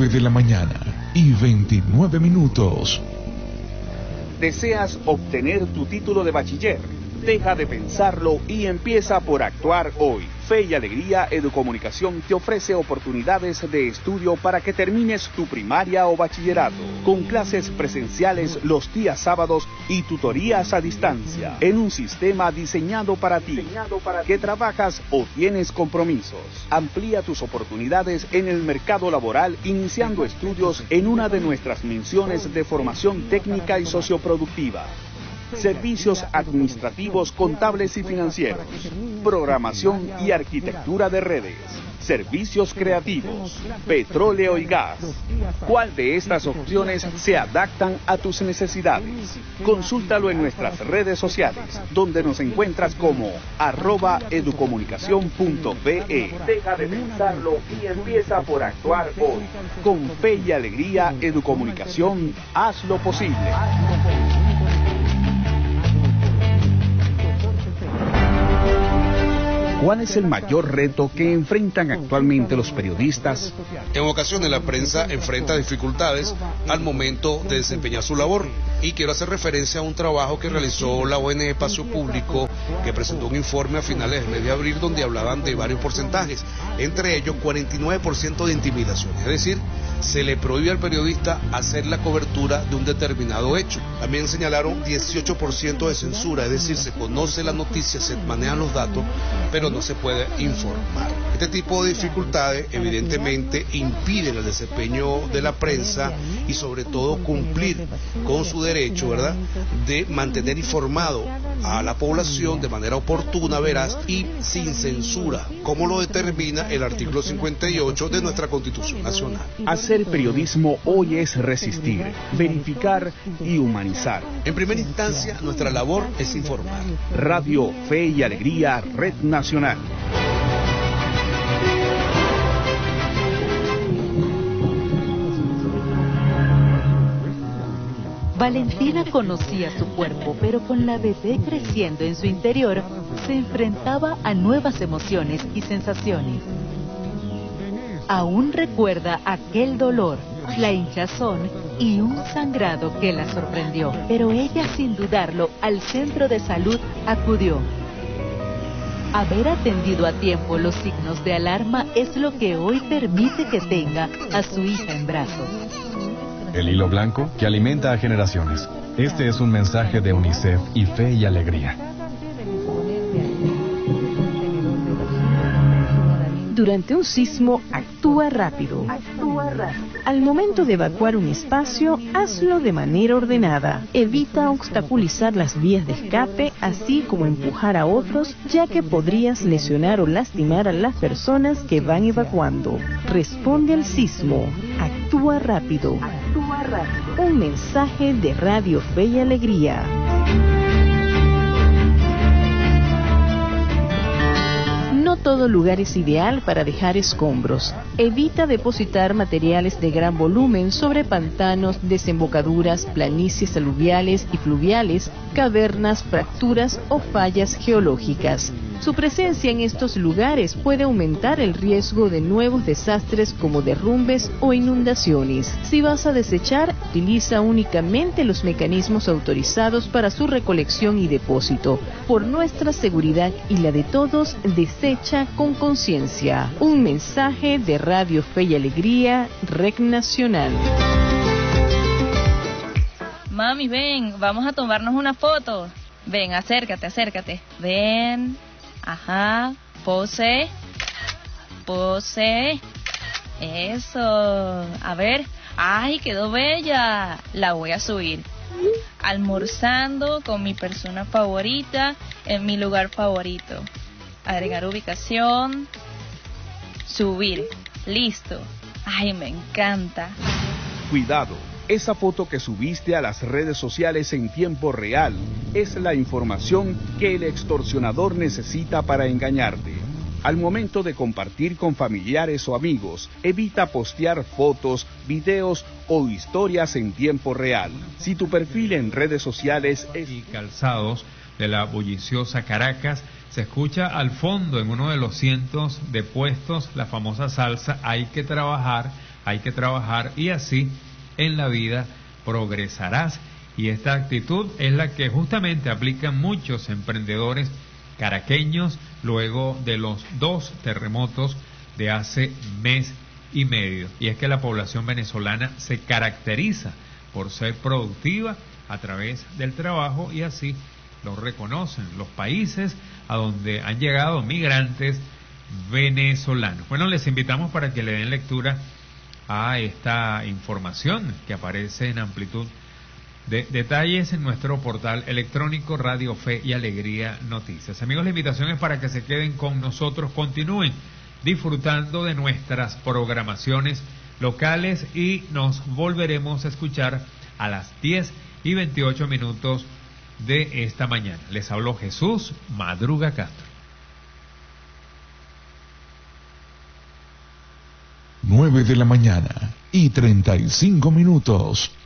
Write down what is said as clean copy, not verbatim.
9 de la mañana y 29 minutos. ¿Deseas obtener tu título de bachiller? Deja de pensarlo y empieza por actuar hoy. Fe y Alegría Educomunicación te ofrece oportunidades de estudio para que termines tu primaria o bachillerato, con clases presenciales los días sábados y tutorías a distancia, en un sistema diseñado para ti, que trabajas o tienes compromisos. Amplía tus oportunidades en el mercado laboral iniciando estudios en una de nuestras menciones de formación técnica y socioproductiva. Servicios administrativos, contables y financieros, programación y arquitectura de redes, servicios creativos, petróleo y gas. ¿Cuál de estas opciones se adaptan a tus necesidades? Consúltalo en nuestras redes sociales, donde nos encuentras como @educomunicacion.be. Deja de pensarlo y empieza por actuar hoy. Con Fe y Alegría Educomunicación, haz lo posible. ¿Cuál es el mayor reto que enfrentan actualmente los periodistas? En ocasiones la prensa enfrenta dificultades al momento de desempeñar su labor, y quiero hacer referencia a un trabajo que realizó la ONG Espacio Público, que presentó un informe a finales del mes de abril donde hablaban de varios porcentajes, entre ellos 49% de intimidación, es decir, se le prohíbe al periodista hacer la cobertura de un determinado hecho. También señalaron 18% de censura, es decir, se conoce la noticia, se manejan los datos, pero no se puede informar. Este tipo de dificultades evidentemente impiden el desempeño de la prensa y sobre todo cumplir con su derecho, ¿verdad?, de mantener informado a la población de manera oportuna, veraz y sin censura, como lo determina el artículo 58 de nuestra Constitución Nacional. Hacer periodismo hoy es resistir, verificar y humanizar. En primera instancia, nuestra labor es informar. Radio Fe y Alegría, Red Nacional. Valentina conocía su cuerpo, pero con la bebé creciendo en su interior, se enfrentaba a nuevas emociones y sensaciones. Aún recuerda aquel dolor, la hinchazón y un sangrado que la sorprendió, pero ella sin dudarlo al centro de salud acudió. Haber atendido a tiempo los signos de alarma es lo que hoy permite que tenga a su hija en brazos. El hilo blanco que alimenta a generaciones. Este es un mensaje de UNICEF y Fe y Alegría. Durante un sismo, actúa rápido. Al momento de evacuar un espacio, hazlo de manera ordenada. Evita obstaculizar las vías de escape, así como empujar a otros, ya que podrías lesionar o lastimar a las personas que van evacuando. Responde al sismo. Actúa rápido. Un mensaje de Radio Fe y Alegría. No todo lugar es ideal para dejar escombros. Evita depositar materiales de gran volumen sobre pantanos, desembocaduras, planicies aluviales y fluviales, cavernas, fracturas o fallas geológicas. Su presencia en estos lugares puede aumentar el riesgo de nuevos desastres como derrumbes o inundaciones. Si vas a desechar, utiliza únicamente los mecanismos autorizados para su recolección y depósito. Por nuestra seguridad y la de todos, desecha con conciencia. Un mensaje de Radio Fe y Alegría, Red Nacional. Mami, ven, vamos a tomarnos una foto. Ven, acércate. Ven. Ajá, pose. Eso. A ver. Ay, quedó bella. La voy a subir. Almorzando con mi persona favorita en mi lugar favorito. Agregar ubicación. Subir. Listo. Ay, me encanta. Cuidado. Esa foto que subiste a las redes sociales en tiempo real es la información que el extorsionador necesita para engañarte. Al momento de compartir con familiares o amigos, evita postear fotos, videos o historias en tiempo real. Si tu perfil en redes sociales es... Y calzados de la bulliciosa Caracas, se escucha al fondo en uno de los cientos de puestos la famosa salsa Hay que trabajar, hay que trabajar y así en la vida progresarás. Y esta actitud es la que justamente aplican muchos emprendedores caraqueños luego de los 2 terremotos de hace mes y medio. Y es que la población venezolana se caracteriza por ser productiva a través del trabajo y así lo reconocen los países a donde han llegado migrantes venezolanos. Bueno, les invitamos para que le den lectura a esta información que aparece en amplitud de detalles en nuestro portal electrónico Radio Fe y Alegría Noticias. Amigos, la invitación es para que se queden con nosotros, continúen disfrutando de nuestras programaciones locales y nos volveremos a escuchar a las 10:28 de esta mañana. Les habló Jesús Madruga Castro. 9:35 a.m.